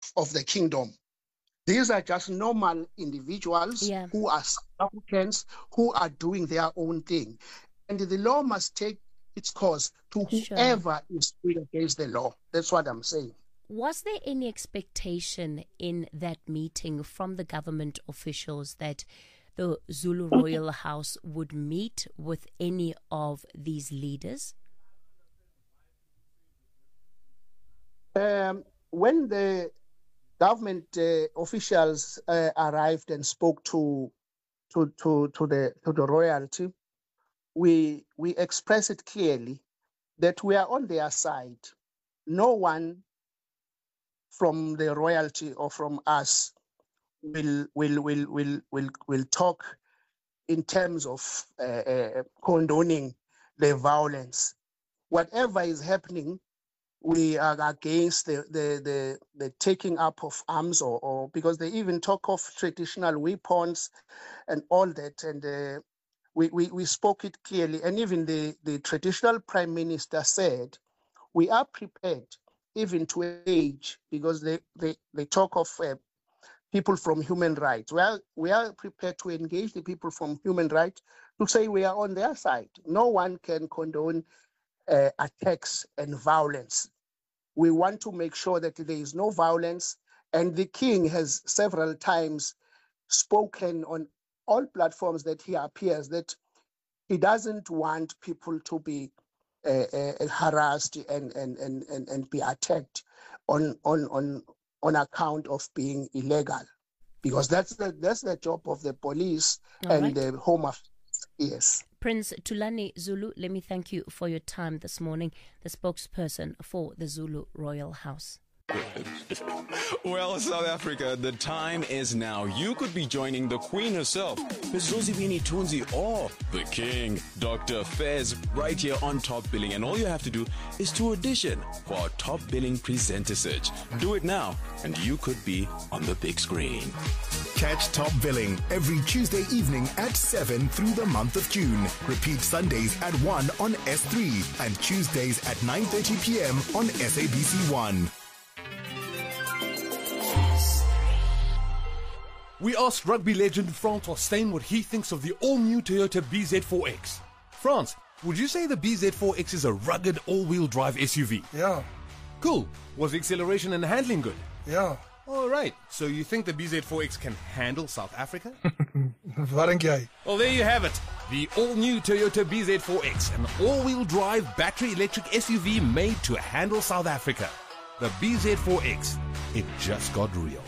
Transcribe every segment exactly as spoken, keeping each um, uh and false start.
of the kingdom. These are just normal individuals yeah. who are South Africans, who are doing their own thing. And the law must take its course to whoever sure. is doing against the law. That's what I'm saying. Was there any expectation in that meeting from the government officials that the Zulu Royal House would meet with any of these leaders? Um, when the government uh, officials uh, arrived and spoke to to to to the to the royalty, we we expressed it clearly that we are on their side. No one from the royalty or from us will will will will will will talk in terms of uh, uh, condoning the violence. Whatever is happening, we are against the the the, the taking up of arms, or, or because they even talk of traditional weapons and all that, and uh, we, we we spoke it clearly. And even the the traditional prime minister said we are prepared even to engage, because they they, they talk of uh, people from human rights. Well, we are prepared to engage the people from human rights to say we are on their side. No one can condone uh, attacks and violence. We want to make sure that there is no violence. And the king has several times spoken on all platforms that he appears that he doesn't want people to be uh, uh, harassed and, and, and, and, and be attacked on, on, on, on account of being illegal, because that's the, that's the job of the police all and right. the Home Affairs. Yes. Prince Thulani Zulu, let me thank you for your time this morning, the spokesperson for the Zulu Royal House. Well, South Africa, the time is now. You could be joining the Queen herself, Miz Rosibini Tunzi, or the King, Doctor Fez, right here on Top Billing. And all you have to do is to audition for our Top Billing Presenter Search. Do it now, and you could be on the big screen. Catch Top Billing every Tuesday evening at seven through the month of June. Repeat Sundays at one on S three and Tuesdays at nine thirty p.m. on S A B C one. We asked rugby legend Francois Steyn what he thinks of the all-new Toyota B Z four X. France, would you say the B Z four X is a rugged all-wheel drive S U V? Yeah. Cool. Was the acceleration and handling good? Yeah. All right. So you think the B Z four X can handle South Africa? Wat dink jy? Well, there you have it. The all-new Toyota B Z four X, an all-wheel drive battery electric S U V made to handle South Africa. The B Z four X. It just got real.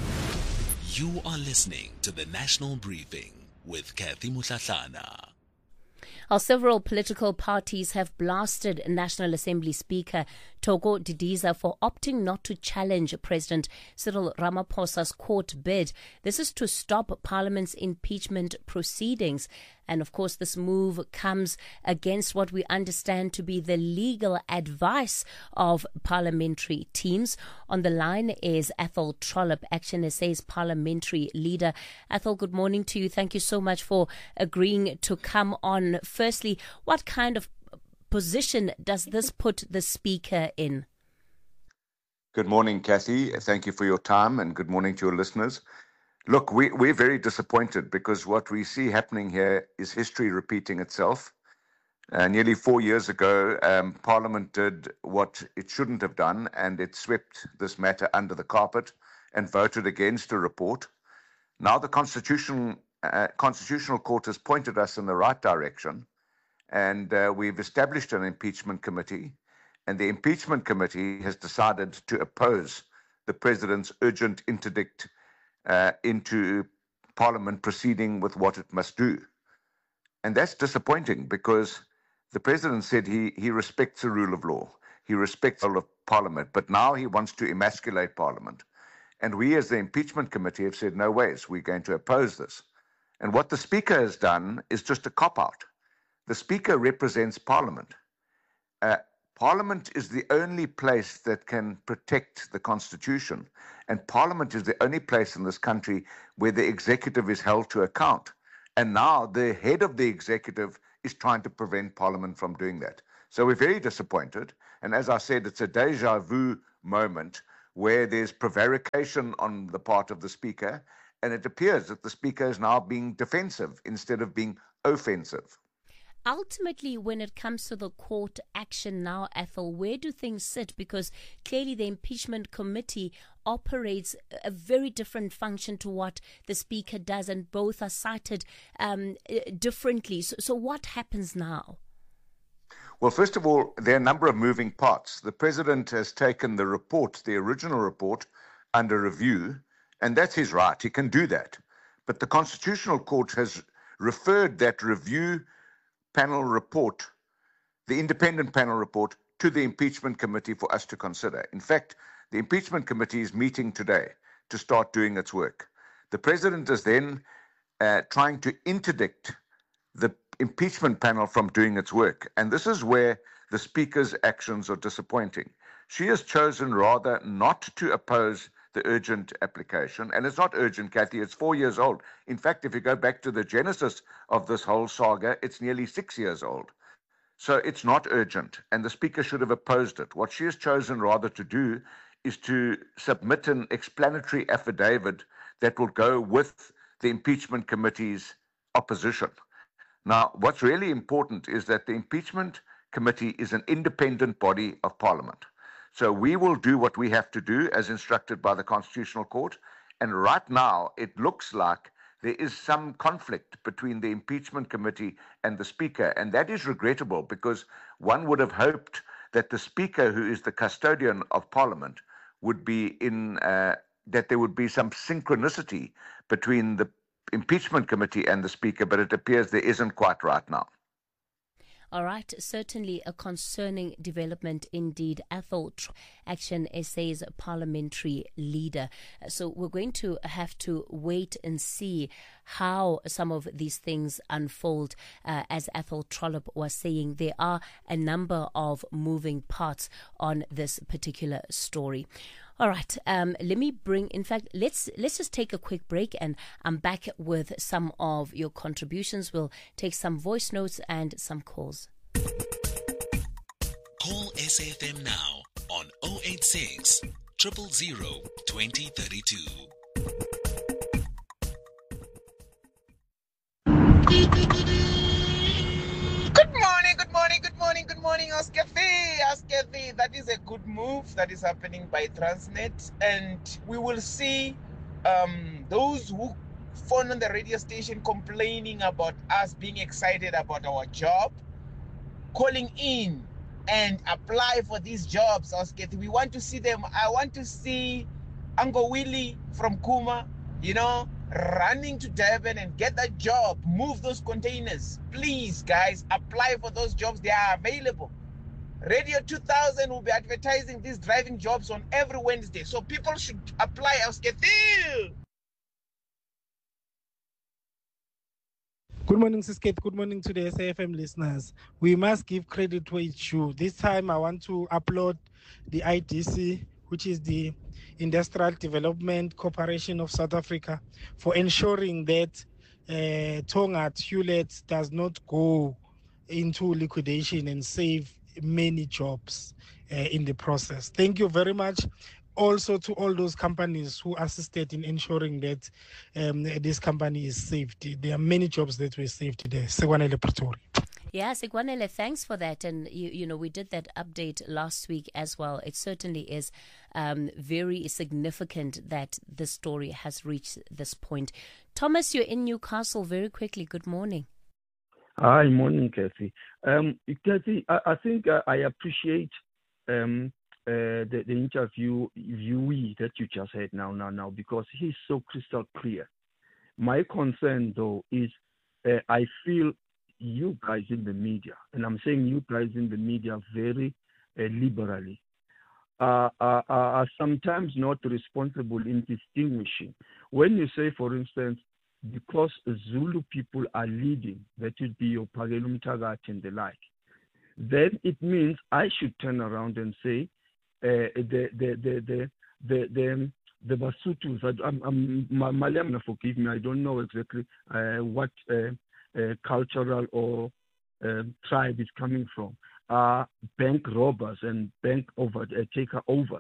You are listening to the National Briefing with Kathy Mutlatlana. While several political parties have blasted National Assembly Speaker Thoko Didiza for opting not to challenge President Cyril Ramaphosa's court bid. This is to stop Parliament's impeachment proceedings. And of course, this move comes against what we understand to be the legal advice of parliamentary teams. On the line is Athol Trollip, Action S A's parliamentary leader. Athol, good morning to you. Thank you so much for agreeing to come on. Firstly, what kind of position does this put the Speaker in? Good morning, Kathy. Thank you for your time, and good morning to your listeners. Look, we, we're very disappointed because what we see happening here is history repeating itself. Uh, nearly four years ago, um, Parliament did what it shouldn't have done, and it swept this matter under the carpet and voted against a report. Now the Constitution, uh, Constitutional Court has pointed us in the right direction, and uh, we've established an impeachment committee, and the impeachment committee has decided to oppose the President's urgent interdict uh, into Parliament proceeding with what it must do. And that's disappointing because the President said he, he respects the rule of law. He respects the role of Parliament, but now he wants to emasculate Parliament. And we as the impeachment committee have said, no ways, we're going to oppose this. And what the Speaker has done is just a cop-out. The Speaker represents Parliament. Uh, Parliament is the only place that can protect the Constitution, and Parliament is the only place in this country where the executive is held to account. And now the head of the executive is trying to prevent Parliament from doing that. So we're very disappointed. And as I said, it's a deja vu moment where there's prevarication on the part of the Speaker, and it appears that the Speaker is now being defensive instead of being offensive. Ultimately, when it comes to the court action now, Ethel, where do things sit? Because clearly the impeachment committee operates a very different function to what the Speaker does, and both are cited um, differently. So, so what happens now? Well, first of all, there are a number of moving parts. The President has taken the report, the original report, under review, and that's his right. He can do that. But the Constitutional Court has referred that review panel report, the independent panel report, to the impeachment committee for us to consider. In fact, the impeachment committee is meeting today to start doing its work. The President is then uh, trying to interdict the impeachment panel from doing its work. And this is where the Speaker's actions are disappointing. She has chosen rather not to oppose the urgent application. And it's not urgent, Kathy, it's four years old. In fact, if you go back to the genesis of this whole saga, it's nearly six years old. So it's not urgent, and the Speaker should have opposed it. What she has chosen rather to do is to submit an explanatory affidavit that will go with the impeachment committee's opposition. Now, what's really important is that the impeachment committee is an independent body of Parliament. So we will do what we have to do as instructed by the Constitutional Court. And right now, it looks like there is some conflict between the impeachment committee and the Speaker. And that is regrettable, because one would have hoped that the Speaker, who is the custodian of Parliament, would be in, uh, that there would be some synchronicity between the impeachment committee and the Speaker, but it appears there isn't quite right now. All right, certainly a concerning development indeed. Ethel, Action S A's parliamentary leader. So we're going to have to wait and see how some of these things unfold. Uh, as Ethel Trollip was saying, there are a number of moving parts on this particular story. All right, um, let me bring, in fact, let's let's just take a quick break, and I'm back with some of your contributions. We'll take some voice notes and some calls. Call S A F M now on oh eight six, zero zero zero, two zero three two. Good morning, good morning, good morning, good morning, Oskethi. Oskethi, that is a good move that is happening by Transnet, and we will see um, those who phone on the radio station complaining about us being excited about our job, calling in and apply for these jobs, Oskethi. We want to see them. I want to see Uncle Willie from Kuma, you know, running to Durban and get that job, move those containers. Please, guys, apply for those jobs. They are available. Radio two thousand will be advertising these driving jobs on every Wednesday. So people should apply. Good morning, Siskate. Good morning to the S A F M listeners. We must give credit where it's due. This time I want to upload the I D C, which is the Industrial Development Corporation of South Africa, for ensuring that uh, Tongaat Hewlett does not go into liquidation and save many jobs uh, in the process. Thank you very much. Also to all those companies who assisted in ensuring that um, this company is saved. There are many jobs that were saved today. Sekwanele Pretoria. Yeah, Sekwanele, thanks for that. And, you, you know, we did that update last week as well. It certainly is um, very significant that this story has reached this point. Thomas, you're in Newcastle. Very quickly, good morning. Hi, morning, Kathy. Um, Kathy, I, I think uh, I appreciate um, uh, the, the interview viewee that you just had now, now, now, because he's so crystal clear. My concern, though, is uh, I feel you guys in the media, and I'm saying you guys in the media very uh, liberally, uh, are, are sometimes not responsible in distinguishing. When you say, for instance, because Zulu people are leading, that would be your Pagelu Mtagathi and the like, then it means I should turn around and say uh, the the the the the the, the Basutus. I'm, I'm Malayam, forgive me. I don't know exactly uh, what uh, uh, cultural or uh, tribe is coming from. Are bank robbers and bank over uh, taker overs.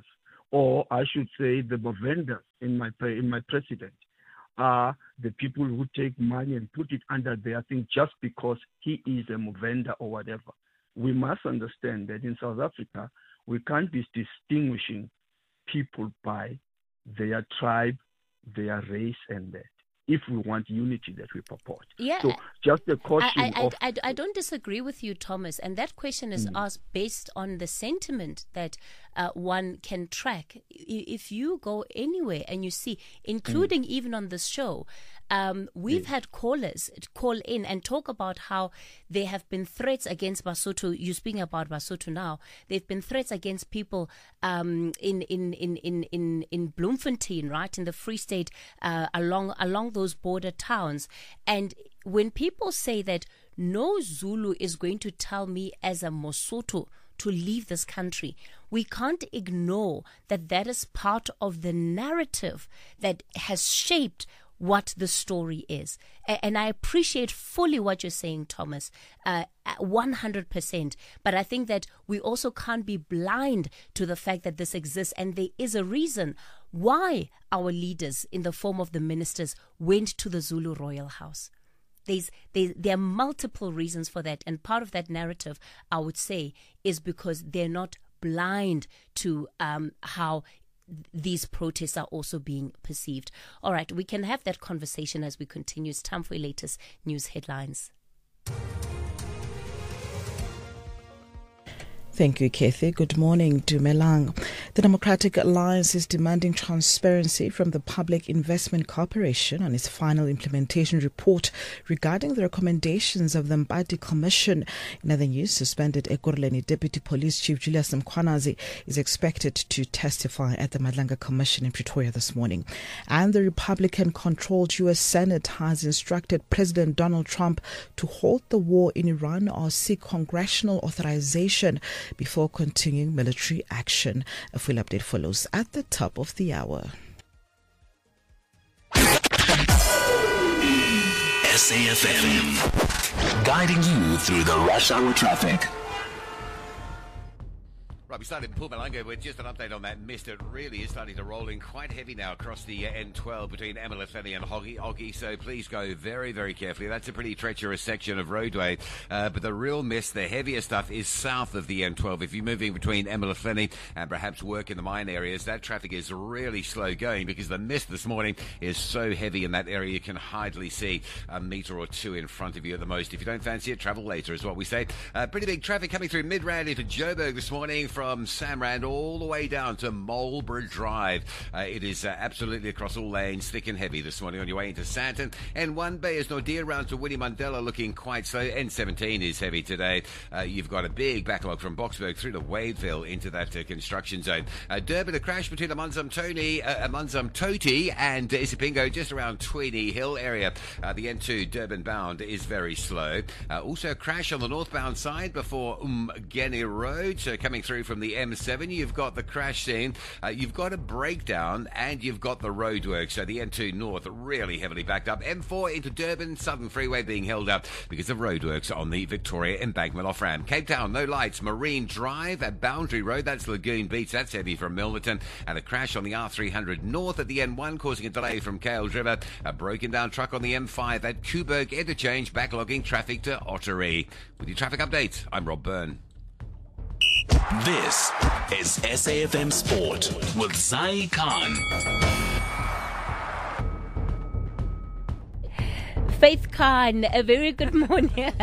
or I should say the Movenders in my in my president, are the people who take money and put it under their thing just because he is a Movender or whatever. We must understand that in South Africa, we can't be distinguishing people by their tribe, their race, and that, if we want unity that we purport. Yeah. So just a question I, I, of... I, I, I don't disagree with you, Thomas, and that question is Mm. asked based on the sentiment that uh, one can track. I- If you go anywhere and you see, including even on this show, um, we've had callers call in and talk about how there have been threats against Basotho. You're speaking about Basotho now. There have been threats against people um, in, in, in, in, in, in Bloemfontein, right, in the Free State, uh, along along those border towns. And when people say that no Zulu is going to tell me as a Mosotho to leave this country, we can't ignore that that is part of the narrative that has shaped what the story is. A- And I appreciate fully what you're saying, Thomas, uh, one hundred percent. But I think that we also can't be blind to the fact that this exists. And there is a reason why our leaders, in the form of the ministers, went to the Zulu royal house. There's, there, there are multiple reasons for that. And part of that narrative, I would say, is because they're not blind to um, how these protests are also being perceived. All right, we can have that conversation as we continue. It's time for your latest news headlines. Thank you, Kathy. Good morning, Dumelang. The Democratic Alliance is demanding transparency from the Public Investment Corporation on its final implementation report regarding the recommendations of the Mbadi Commission. In other news, suspended Ekurhuleni Deputy Police Chief Julius Mkhwanazi is expected to testify at the Madlanga Commission in Pretoria this morning. And the Republican-controlled U S Senate has instructed President Donald Trump to halt the war in Iran or seek congressional authorization before continuing military action. A full update follows at the top of the hour. S A F M, guiding you through the rush hour traffic. Right, we started in Mpumalanga with just an update on that mist. It really is starting to roll in quite heavy now across the uh, N twelve between Emelefeni and Hoggy, Hoggy, so please go very, very carefully. That's a pretty treacherous section of roadway, uh, but the real mist, the heavier stuff, is south of the N twelve. If you're moving between Emelefeni and perhaps work in the mine areas, that traffic is really slow going because the mist this morning is so heavy in that area you can hardly see a metre or two in front of you at the most. If you don't fancy it, travel later is what we say. Uh, pretty big traffic coming through Midrand into Joburg this morning from From Samrand all the way down to Marlborough Drive. Uh, it is uh, absolutely across all lanes, thick and heavy this morning on your way into Sandton. N one B is Nordia round to Winnie Mandela looking quite slow. N seventeen is heavy today. Uh, you've got a big backlog from Boxburg through to Wadeville into that uh, construction zone. Uh, Durban, a crash between Amanzam Tony, uh, Amanzam Toti and uh, Isipingo just around Tweedy Hill area. Uh, the N two Durban bound is very slow. Uh, also a crash on the northbound side before Umgeni Road. So coming through from the M seven, you've got the crash scene, uh, you've got a breakdown, and you've got the roadworks. So the N two North really heavily backed up. M four into Durban, Southern Freeway being held up because of roadworks on the Victoria Embankment off-ramp. Cape Town, no lights. Marine Drive at Boundary Road, that's Lagoon Beach, that's heavy from Milnerton. And a crash on the R three hundred North at the N one, causing a delay from Kales River. A broken down truck on the M five at Kuburg Interchange, backlogging traffic to Ottery. With your traffic update, I'm Rob Byrne. This is S A F M Sport with Zai Khan. Faith Khan, a very good morning.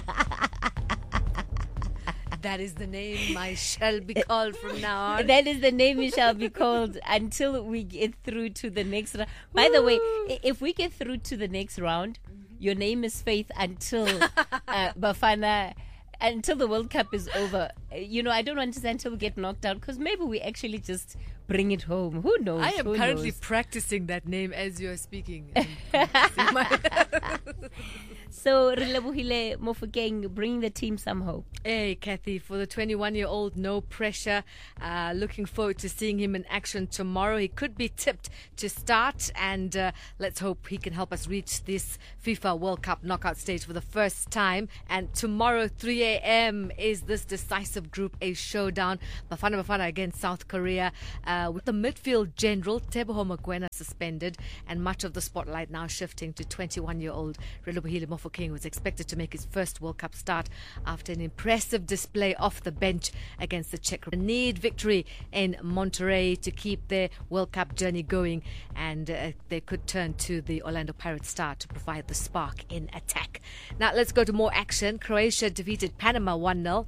That is the name I shall be called from now on. That is the name you shall be called until we get through to the next round. By the way, if we get through to the next round, your name is Faith until uh, Bafana... until the World Cup is over. You know, I don't understand until we get knocked out, because maybe we actually just bring it home. Who knows? I am Who currently knows? practicing that name as you are speaking. So, Relebohile Mofokeng, bringing the team some hope. Hey, Kathy, for the twenty-one-year-old, no pressure. Uh, looking forward to seeing him in action tomorrow. He could be tipped to start, and uh, let's hope he can help us reach this FIFA World Cup knockout stage for the first time. And tomorrow, three a.m., is this decisive Group A showdown. Bafana Bafana against South Korea, uh, with the midfield general, Teboho Mokoena, suspended, and much of the spotlight now shifting to twenty-one-year-old Relebohile Mofokeng, who was expected to make his first World Cup start after an impressive display off the bench against the Czech Republic. Need victory in Monterrey to keep their World Cup journey going, and uh, they could turn to the Orlando Pirates star to provide the spark in attack. Now let's go to more action. Croatia defeated Panama one nil.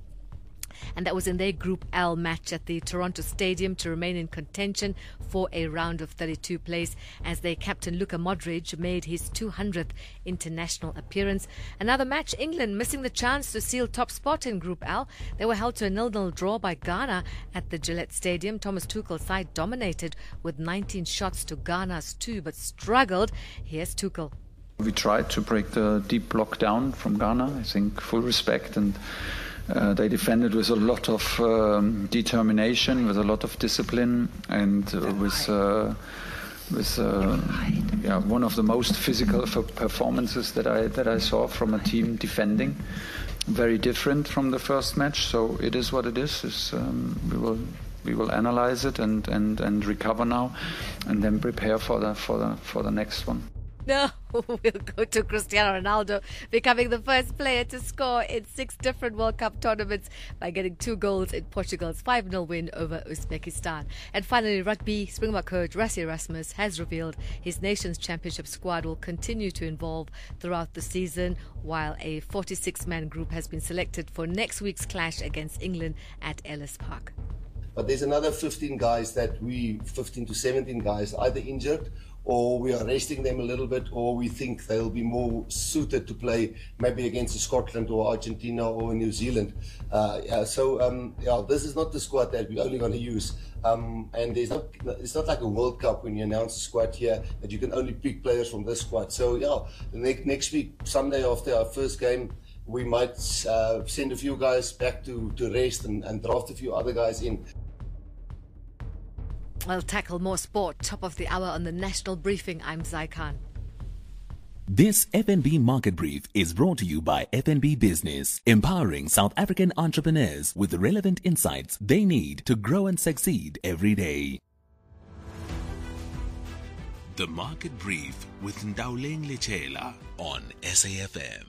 And that was in their Group L match at the Toronto Stadium to remain in contention for a round of thirty-two place, as their captain Luka Modric made his two hundredth international appearance. Another match, England missing the chance to seal top spot in Group L. They were held to a nil nil draw by Ghana at the Gillette Stadium. Thomas Tuchel's side dominated with nineteen shots to Ghana's two, but struggled. Here's Tuchel. We tried to break the deep block down from Ghana. I think full respect, and Uh, they defended with a lot of um, determination, with a lot of discipline, and uh, with uh, with uh, yeah, one of the most physical performances that I that I saw from a team defending. Very different from the first match, so it is what it is. It's, um, we will we will analyze it and, and, and recover now, and then prepare for the for the for the next one. No, we'll go to Cristiano Ronaldo, becoming the first player to score in six different World Cup tournaments by getting two goals in Portugal's five nil win over Uzbekistan. And finally, rugby, Springbok coach Rassie Erasmus has revealed his nation's championship squad will continue to evolve throughout the season, while a forty-six man group has been selected for next week's clash against England at Ellis Park. But there's another fifteen guys that we, fifteen to seventeen guys, either injured or we are resting them a little bit, or we think they'll be more suited to play maybe against Scotland or Argentina or New Zealand. Uh, yeah, so um, yeah, this is not the squad that we're only going to use. Um, and there's not, it's not like a World Cup when you announce a squad here that you can only pick players from this squad. So yeah, the next, next week, Sunday after our first game, we might uh, send a few guys back to, to rest and, and draft a few other guys in. We'll tackle more sport. Top of the hour on the National Briefing. I'm Zai Khan. This F N B Market Brief is brought to you by F N B Business, empowering South African entrepreneurs with the relevant insights they need to grow and succeed every day. The Market Brief with Ndauleng Lechela on S A F M.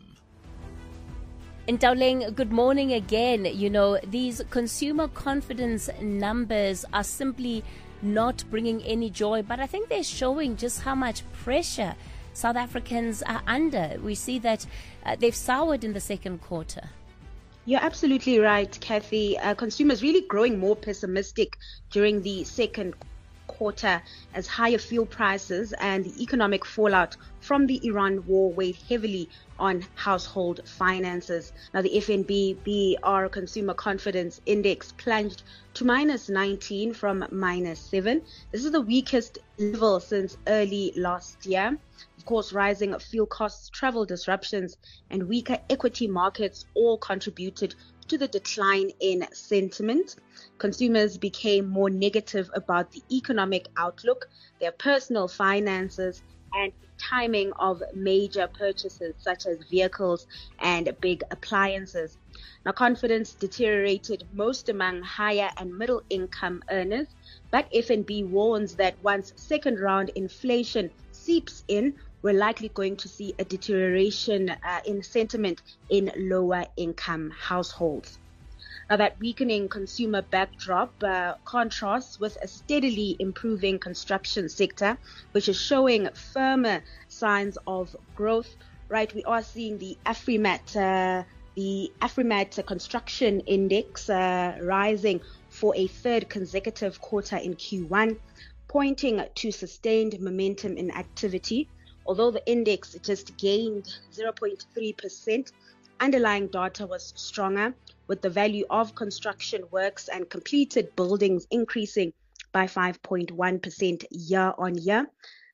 And Ndauleng, good morning again. You know, these consumer confidence numbers are simply not bringing any joy, but I think they're showing just how much pressure South Africans are under. We see that uh, they've soured in the second quarter. You're absolutely right, Kathy. Uh, consumers really growing more pessimistic during the second quarter as higher fuel prices and the economic fallout from the Iran war weighed heavily on household finances. Now, the F N B B R Consumer Confidence Index plunged to minus nineteen from minus seven. This is the weakest level since early last year. Of course, rising fuel costs, travel disruptions, and weaker equity markets all contributed to the decline in sentiment. Consumers became more negative about the economic outlook, their personal finances, and timing of major purchases such as vehicles and big appliances. Now, confidence deteriorated most among higher and middle income earners, but F N B warns that once second round inflation seeps in, we're likely going to see a deterioration uh, in sentiment in lower income households. Now, that weakening consumer backdrop uh, contrasts with a steadily improving construction sector, which is showing firmer signs of growth. Right, we are seeing the Afrimat, uh, the Afrimat Construction Index uh, rising for a third consecutive quarter in Q one, pointing to sustained momentum in activity. Although the index just gained zero point three percent, underlying data was stronger, with the value of construction works and completed buildings increasing by five point one percent year on year.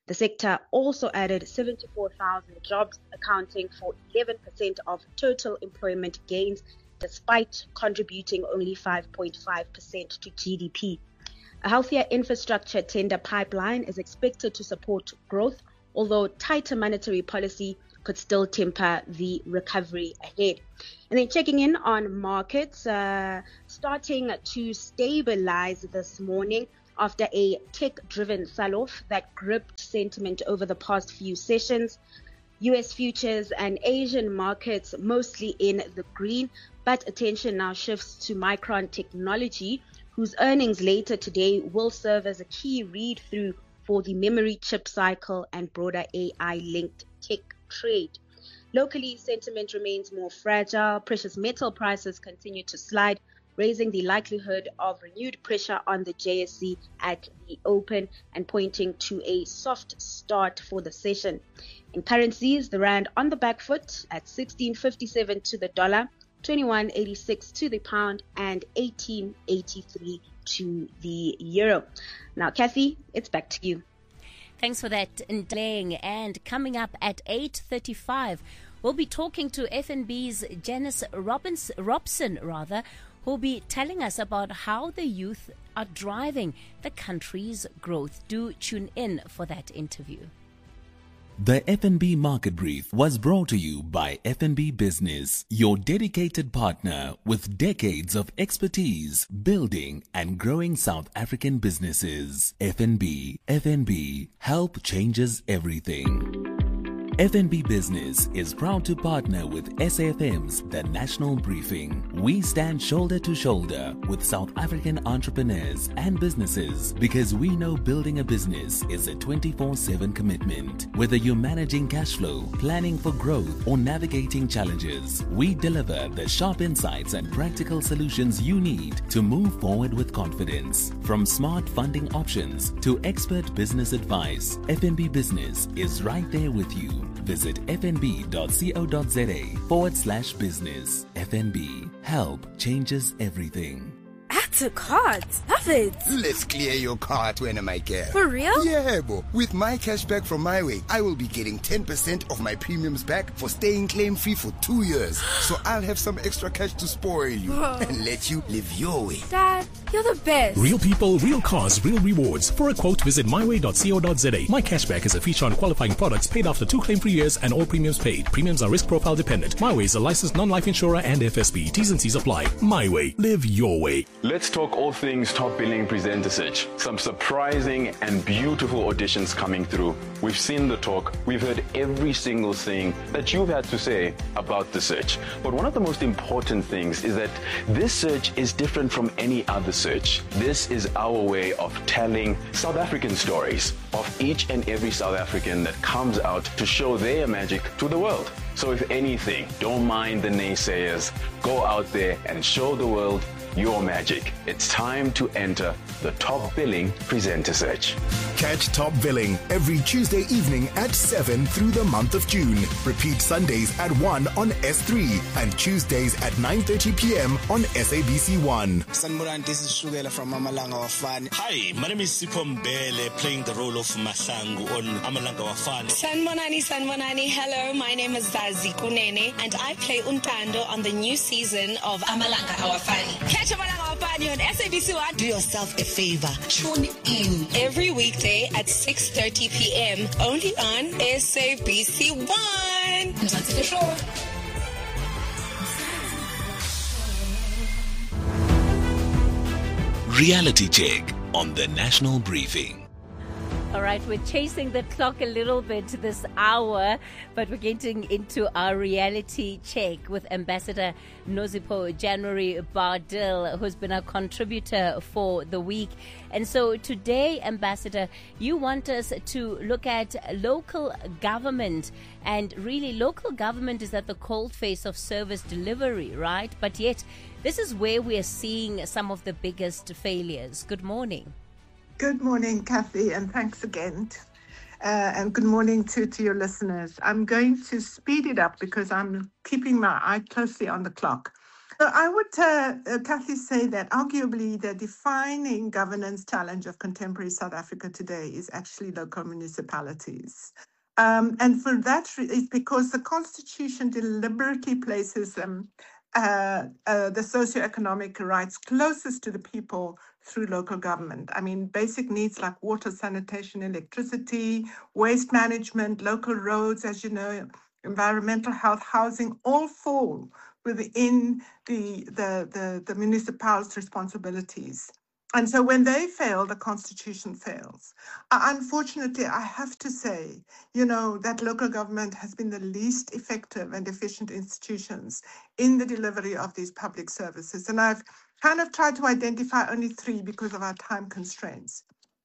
The sector also added seventy-four thousand jobs, accounting for eleven percent of total employment gains, despite contributing only five point five percent to G D P. A healthier infrastructure tender pipeline is expected to support growth, although tighter monetary policy could still temper the recovery ahead. And then checking in on markets, uh, starting to stabilize this morning after a tech-driven sell-off that gripped sentiment over the past few sessions. U S futures and Asian markets mostly in the green, but attention now shifts to Micron Technology, whose earnings later today will serve as a key read-through for the memory chip cycle and broader A I-linked tech trade. Locally, sentiment remains more fragile. Precious metal prices continue to slide, raising the likelihood of renewed pressure on the J S E at the open and pointing to a soft start for the session. In currencies, the rand on the back foot at sixteen fifty-seven to the dollar, twenty-one eighty-six to the pound, and eighteen eighty-three to the euro. Now, Kathy, it's back to you. Thanks for that, Ndleng. And coming up at eight thirty-five, we'll be talking to F N B's Janice Robbins, Robson, rather, who'll be telling us about how the youth are driving the country's growth. Do tune in for that interview. The F N B Market Brief was brought to you by F N B Business, your dedicated partner with decades of expertise building and growing South African businesses. F N B, F N B, help changes everything. F N B Business is proud to partner with S A F M's The National Briefing. We stand shoulder to shoulder with South African entrepreneurs and businesses because we know building a business is a twenty-four seven commitment. Whether you're managing cash flow, planning for growth, or navigating challenges, we deliver the sharp insights and practical solutions you need to move forward with confidence. From smart funding options to expert business advice, F N B Business is right there with you. Visit fnb.co.za forward slash business. F N B. Help changes everything. Add to cart. Love it. Let's clear your cart when I get. For real? Yeah, bo. With my cashback from MyWay, I will be getting ten percent of my premiums back for staying claim-free for two years. So I'll have some extra cash to spoil you Whoa. and let you live your way. Dad, you're the best. Real people, real cars, real rewards. For a quote, visit my way dot co dot za. My cashback is a feature on qualifying products paid after two claim-free years and all premiums paid. Premiums are risk profile dependent. MyWay is a licensed non-life insurer and F S B. T's and C's apply. MyWay. Live your way. Let's talk all things top billing presenter search. Some surprising and beautiful auditions coming through. We've seen the talk. We've heard every single thing that you've had to say about the search. But one of the most important things is that this search is different from any other search. This is our way of telling South African stories of each and every South African that comes out to show their magic to the world. So if anything, don't mind the naysayers. Go out there and show the world your magic. It's time to enter the Top Billing Presenter Search. Catch Top Billing every Tuesday evening at seven through the month of June. Repeat Sundays at one on S three and Tuesdays at nine thirty p.m. on S A B C one. Sanmuran, this is Shugela from Amalanga Wafani. Hi, my name is Sipho Mbele, playing the role of Mahlangu on Amalanga Wafani. Sanmonani, Sanmonani, hello, my name is Zazi Kunene and I play Untando on the new season of Amalanga Wafani. Catch Amalanga Wafani on S A B C one. Do yourself a favor, tune in every weekday at six thirty p.m. only on S A B C one. That's the show. Reality check on the National Briefing. All right, we're chasing the clock a little bit this hour, but we're getting into our reality check with Ambassador Nozipho January Bardil, who's been a contributor for the week. And so today, Ambassador, you want us to look at local government, and really local government is at the coalface of service delivery, right? But yet, this is where we are seeing some of the biggest failures. Good morning. Good morning, Kathy, and thanks again. Uh, and good morning to, to your listeners. I'm going to speed it up because I'm keeping my eye closely on the clock. So I would, uh, uh, Kathy, say that arguably the defining governance challenge of contemporary South Africa today is actually local municipalities. Um, and for that, it's because the Constitution deliberately places them, uh, uh, the socioeconomic rights closest to the people through local government. I mean, basic needs like water, sanitation, electricity, waste management, local roads, as you know, environmental health, housing, all fall within the, the, the, the municipal's responsibilities. And so when they fail, the Constitution fails. Uh, unfortunately, I have to say, you know, that local government has been the least effective and efficient institutions in the delivery of these public services. And I've kind of tried to identify only three because of our time constraints.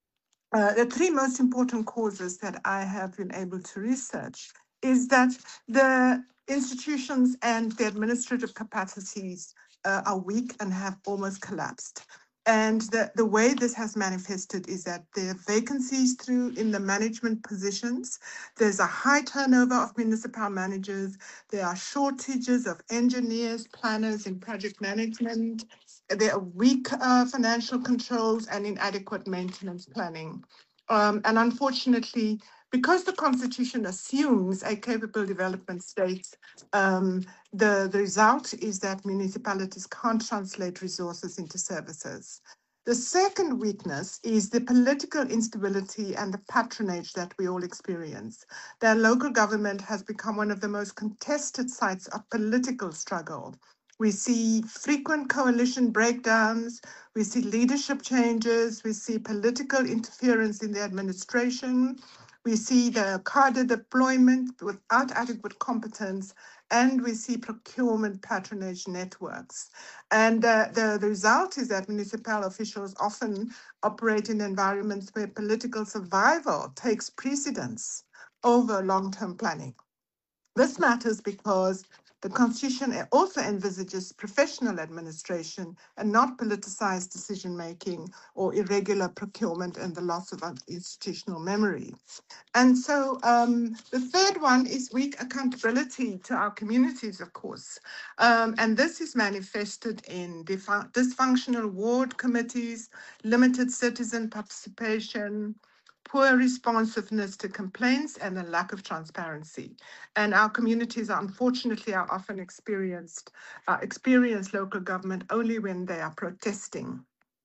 Uh, the three most important causes that I have been able to research is that the institutions and the administrative capacities uh, are weak and have almost collapsed. And the, the way this has manifested is that there are vacancies through in the management positions. There's a high turnover of municipal managers. There are shortages of engineers, planners in project management. There are weak uh, financial controls and inadequate maintenance planning. Um, and unfortunately, because the Constitution assumes a capable development state, um, the, the result is that municipalities can't translate resources into services. The second weakness is the political instability and the patronage that we all experience. That local government has become one of the most contested sites of political struggle. We see frequent coalition breakdowns, we see leadership changes, we see political interference in the administration, we see the cadre deployment without adequate competence, and we see procurement patronage networks. And uh, the, the result is that municipal officials often operate in environments where political survival takes precedence over long-term planning. This matters because the Constitution also envisages professional administration and not politicized decision-making or irregular procurement and the loss of institutional memory. And so um, the third one is weak accountability to our communities, of course. Um, and this is manifested in dysfunctional ward committees, limited citizen participation, poor responsiveness to complaints, and a lack of transparency. And our communities are unfortunately are often experienced, uh, experience local government only when they are protesting.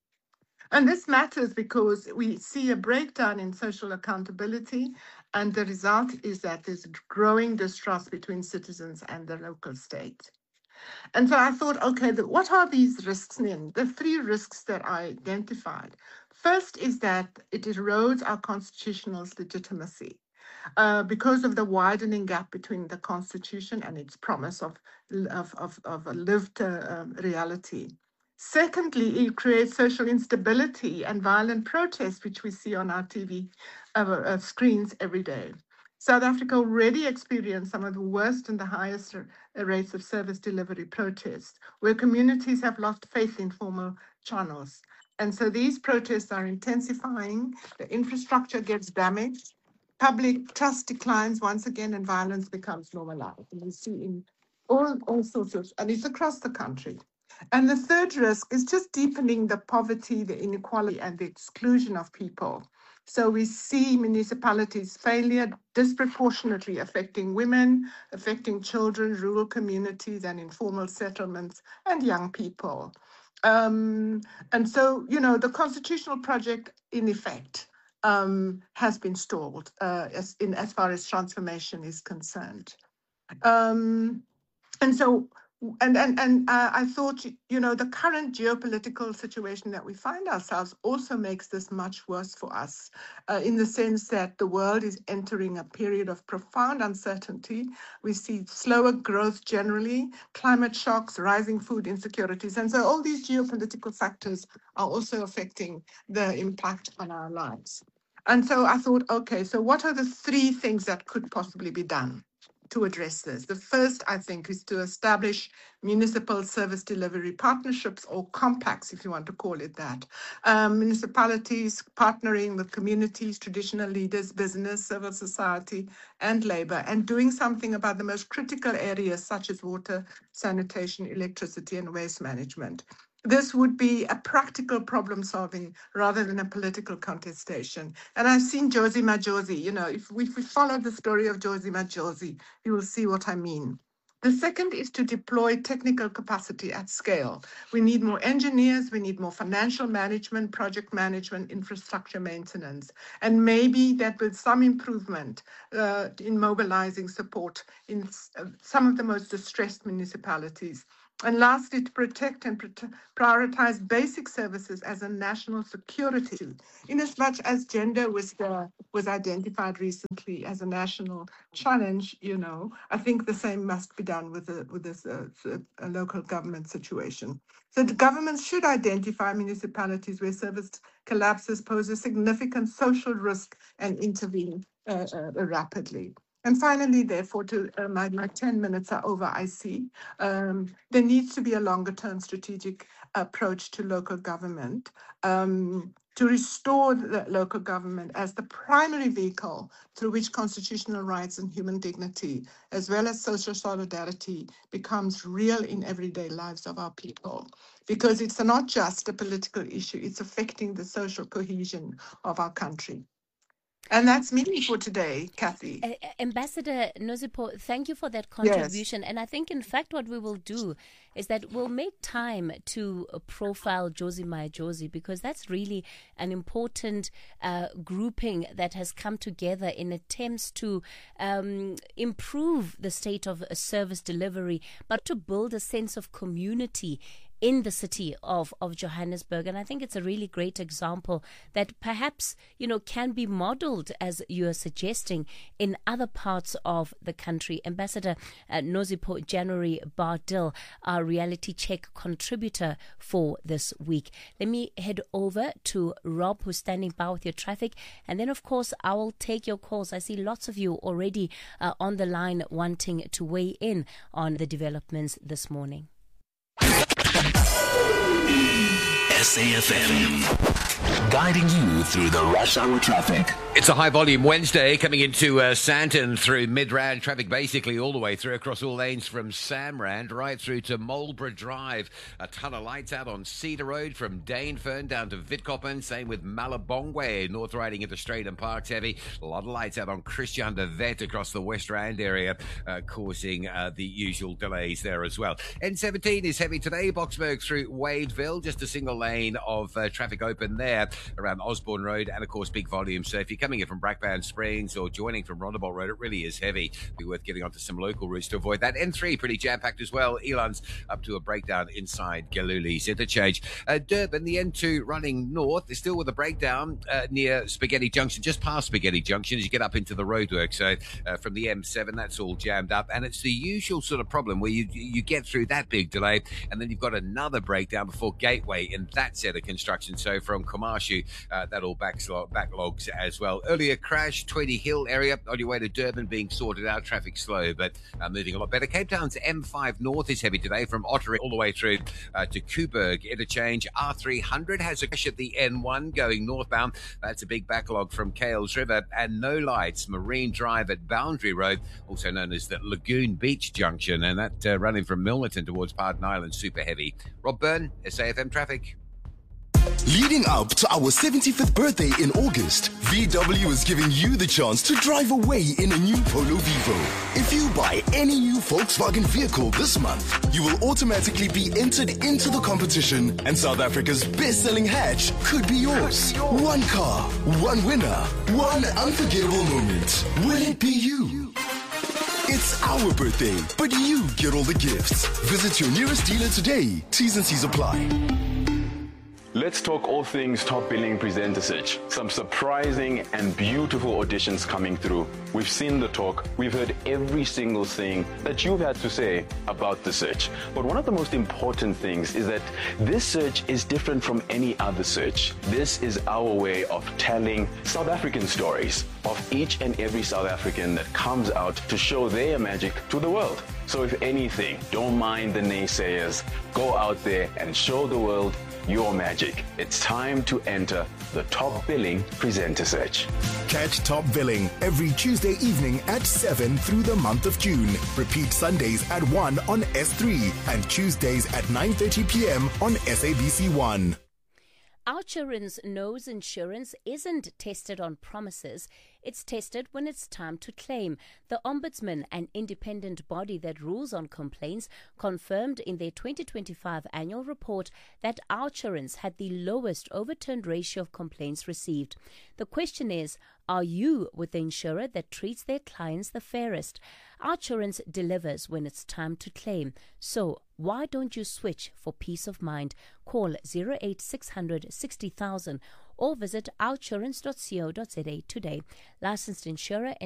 And this matters because we see a breakdown in social accountability, and the result is that there's growing distrust between citizens and the local state. And so I thought, okay, the, what are these risks then? The three risks that I identified. First is that it erodes our constitutional legitimacy uh, because of the widening gap between the Constitution and its promise of, of, of, of a lived uh, um, reality. Secondly, it creates social instability and violent protests, which we see on our T V uh, uh, screens every day. South Africa already experienced some of the worst and the highest rates of service delivery protests, where communities have lost faith in formal channels. And so these protests are intensifying, the infrastructure gets damaged, public trust declines once again, and violence becomes normalized. And we see in all, all sorts of, and it's across the country. And the third risk is just deepening the poverty, the inequality, and the exclusion of people. So we see municipalities' failure disproportionately affecting women, affecting children, rural communities, and informal settlements, and young people. Um, and so, you know, the constitutional project, in effect, um, has been stalled uh, as, in, as far as transformation is concerned. Um, and so, and and, and uh, I thought, you know, the current geopolitical situation that we find ourselves also makes this much worse for us uh, in the sense that the world is entering a period of profound uncertainty. We see slower growth generally, climate shocks, rising food insecurities. And so all these geopolitical factors are also affecting the impact on our lives. And so I thought, okay, so what are the three things that could possibly be done? to address this. The first, I think, is to establish municipal service delivery partnerships, or compacts, if you want to call it that. Um, municipalities partnering with communities, traditional leaders, business, civil society, and labor, and doing something about the most critical areas such as water, sanitation, electricity, and waste management. This would be a practical problem solving rather than a political contestation. And I've seen Josie Majosi. You know, if we, if we follow the story of Josie Majosi, you will see what I mean. The second is to deploy technical capacity at scale. We need more engineers, we need more financial management, project management, infrastructure maintenance, and maybe that with some improvement uh, in mobilizing support in uh, some of the most distressed municipalities. And lastly, to protect and prote- prioritize basic services as a national security. Inasmuch as gender was uh, was identified recently as a national challenge, you know, I think the same must be done with a, with this uh, a local government situation. So the governments should identify municipalities where service collapses pose a significant social risk and intervene uh, uh, rapidly. And finally, therefore, to uh, my, my ten minutes are over, I see. Um, there needs to be a longer-term strategic approach to local government um, to restore the local government as the primary vehicle through which constitutional rights and human dignity, as well as social solidarity, becomes real in everyday lives of our people. Because it's not just a political issue, it's affecting the social cohesion of our country. And that's me for today, Kathy. Uh, Ambassador Nozipho, thank you for that contribution. Yes. And I think, in fact, what we will do is that we'll make time to profile Josie Majosi, because that's really an important uh, grouping that has come together in attempts to um, improve the state of service delivery, but to build a sense of community in the city of, of Johannesburg. And I think it's a really great example that perhaps, you know, can be modeled, as you are suggesting, in other parts of the country. Ambassador uh, Nozipho January Bardil, our reality check contributor for this week. Let me head over to Rob, who's standing by with your traffic. And then, of course, I will take your calls. I see lots of you already uh, on the line wanting to weigh in on the developments this morning. S A F M, guiding you through the rush hour traffic. It's a high volume Wednesday coming into uh, Sandton through Midrand. Traffic basically all the way through across all lanes from Samrand right through to Marlborough Drive. A ton of lights out on Cedar Road from Danefern down to Witkoppen. Same with Malabongwe, north riding into Straight and Parks heavy. A lot of lights out on Christian de Wet across the West Rand area, uh, causing uh, the usual delays there as well. N seventeen is heavy today. Boksburg through Wadeville. Just a single lane of uh, traffic open there around Osborne Road, and of course big volume. So if you're coming in from Brackbound Springs or joining from Rondebolt Road, it really is heavy. Be worth getting onto some local routes to avoid that. N three pretty jam-packed as well. Elan's up to a breakdown inside Galuli's interchange. Uh, Durban, the N two running north, is still with a breakdown uh, near Spaghetti Junction, just past Spaghetti Junction as you get up into the roadwork. So uh, from the M seven, that's all jammed up, and it's the usual sort of problem where you you get through that big delay, and then you've got another breakdown before Gateway in that set of construction. So from Komashu, uh, that all backlog, backlogs as well. Earlier crash, Tweedy Hill area on your way to Durban being sorted out. Traffic slow, but uh, moving a lot better. Cape Town's M five North is heavy today from Ottery all the way through uh, to Kuiberg interchange. R three hundred has a crash at the N one going northbound. That's a big backlog from Kales River, and no lights. Marine Drive at Boundary Road, also known as the Lagoon Beach Junction, and that uh, running from Milnerton towards Pardon Island, super heavy. Rob Byrne, S A F M Traffic. Leading up to our seventieth birthday in August, V W is giving you the chance to drive away in a new Polo Vivo. If you buy any new Volkswagen vehicle this month, you will automatically be entered into the competition, and South Africa's best-selling hatch could be yours. One car, one winner, one unforgettable moment. Will it be you? It's our birthday, but you get all the gifts. Visit your nearest dealer today. T's and C's apply. Let's talk all things top billing presenter search. Some surprising and beautiful auditions coming through. We've seen the talk. We've heard every single thing that you've had to say about the search. But one of the most important things is that this search is different from any other search. This is our way of telling South African stories of each and every South African that comes out to show their magic to the world. So if anything, don't mind the naysayers. Go out there and show the world your magic. It's time to enter the Top Billing Presenter Search. Catch Top Billing every Tuesday evening at seven through the month of June. Repeat Sundays at one on S three and Tuesdays at nine thirty p.m. on S A B C one. OUTsurance knows insurance isn't tested on promises, it's tested when it's time to claim. The Ombudsman, an independent body that rules on complaints, confirmed in their twenty twenty-five annual report that OUTsurance had the lowest overturned ratio of complaints received. The question is, are you with the insurer that treats their clients the fairest? OUTsurance delivers when it's time to claim. So, why don't you switch for peace of mind? Call zero eight six hundred sixty thousand or visit outsurance dot co dot za today. Licensed insurer